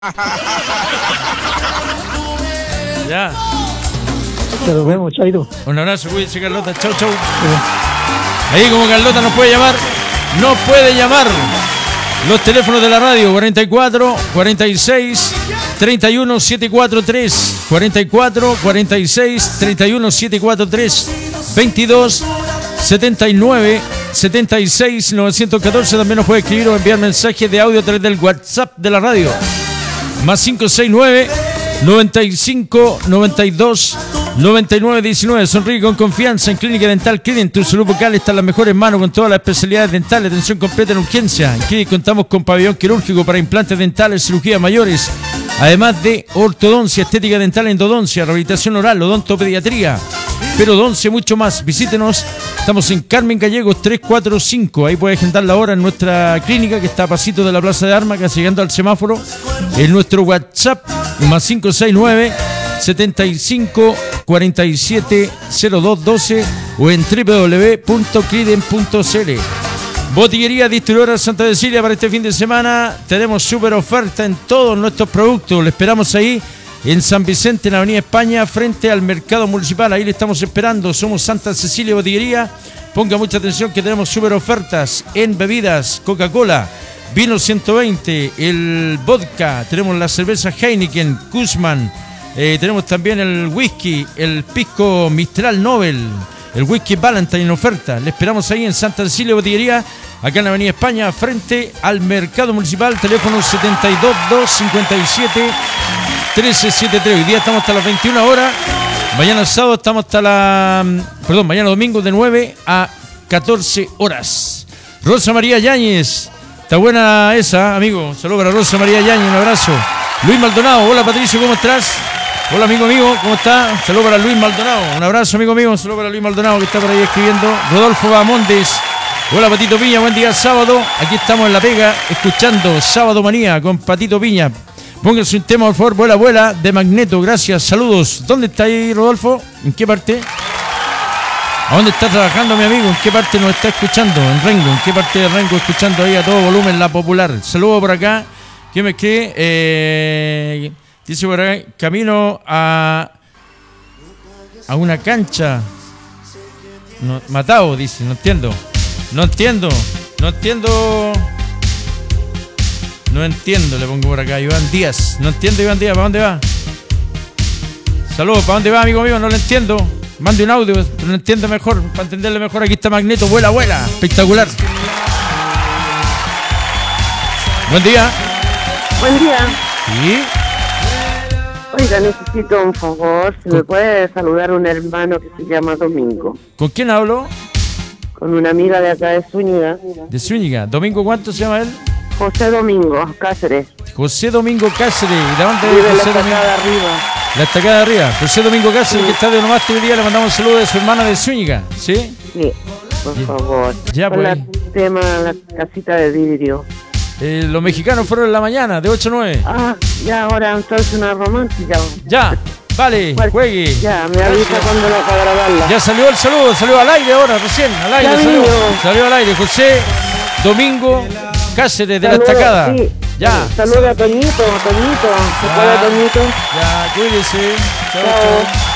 Ya. Te lo vemos, Chaito. Un abrazo, cuídense, Carlota. Chau, chau. Ahí como Carlota nos puede llamar. No puede llamar. Los teléfonos de la radio, 44 46 31 743. 44 46 31 743. 22 79 76 914. También nos puede escribir o enviar mensajes de audio a través del WhatsApp de la radio. Más 569 95 92 99 19. Sonríe con confianza en Clínica Dental Clinic. Tu salud bucal está en las mejores manos con todas las especialidades dentales. Atención completa en urgencia. En Clinic contamos con pabellón quirúrgico para implantes dentales, cirugías mayores. Además de ortodoncia, estética dental, endodoncia, rehabilitación oral, odontopediatría, perodoncia y mucho más. Visítenos. Estamos en Carmen Gallegos 345. Ahí puede agendar la hora en nuestra clínica que está a pasito de la Plaza de Armas, casi llegando al semáforo. En nuestro WhatsApp, más 569 75 47 02 12 o en www.cliden.cl. Botillería Distribuidora Santa Cecilia. Para este fin de semana tenemos súper oferta en todos nuestros productos. Le esperamos ahí en San Vicente, en la Avenida España, frente al Mercado Municipal. Ahí le estamos esperando. Somos Santa Cecilia Botillería. Ponga mucha atención que tenemos súper ofertas en bebidas, Coca-Cola, vino 120, el vodka, tenemos la cerveza Heineken, Kuzman, tenemos también el whisky, el pisco Mistral Nobel, el whisky Valentine en oferta. Le esperamos ahí en Santa Cecilia Botillería, acá en la Avenida España, frente al Mercado Municipal. Teléfono 72 257 1373. Hoy día estamos hasta las 21 horas. Mañana sábado estamos mañana domingo de 9 a 14 horas. Rosa María Yáñez. Está buena esa, amigo. Saludos para Rosa María Yáñez, un abrazo. Luis Maldonado. Hola, Patricio, ¿cómo estás? Hola, amigo, ¿cómo está? Saludos para Luis Maldonado. Un abrazo, amigo mío. Saludos para Luis Maldonado, que está por ahí escribiendo. Rodolfo Bamondes. Hola, Patito Piña. Buen día, sábado. Aquí estamos en La Pega, escuchando Sábado Manía con Patito Piña. Pónganse un tema, por favor. Vuela, vuela, de Magneto. Gracias, saludos. ¿Dónde está ahí, Rodolfo? ¿En qué parte? ¿A dónde está trabajando, mi amigo? ¿En qué parte nos está escuchando? En Rengo. ¿En qué parte de Rengo escuchando ahí a todo volumen La Popular? Saludos por acá. ¿Quién me escribe? Dice por acá, camino a una cancha. No, Matao, dice. No entiendo, le pongo por acá. Iván Díaz. No entiendo, Iván Díaz. ¿Para dónde va? Saludos. ¿Para dónde va, amigo mío? No lo entiendo. Mande un audio, pero no entiendo mejor. Para entenderle mejor, aquí está Magneto. Vuela, vuela. Espectacular. Buen día. Buen día. ¿Sí? Oiga, necesito un favor. ¿Se me puede saludar un hermano que se llama Domingo? ¿Con quién hablo? Con una amiga de acá de Zúñiga. De Zúñiga. ¿Domingo cuánto se llama él? José Domingo Cáceres. José Domingo Cáceres. ¿Y de dónde vive? José la estacada Domingo? arriba. La estacada de arriba. José Domingo Cáceres, que está de onomástico hoy día. Le mandamos un saludo de su hermana de Zúñiga. ¿Sí? Sí, por favor. Ya, con pues. el tema La Casita de Vidrio. Los mexicanos fueron en la mañana, de 8 a 9. Ah, ya ahora entonces una romántica. Ya, vale, Pues, juegue. Ya, me avisa cuando la para grabarla. Ya salió el saludo, salió al aire ahora, recién, al aire, Ya salió al aire. José Domingo Cáceres de la Estacada. Sí. Ya. Saluda a Toñito. ¿Se puede, Toñito? Ya, cuídese. Chao, Chao. chao.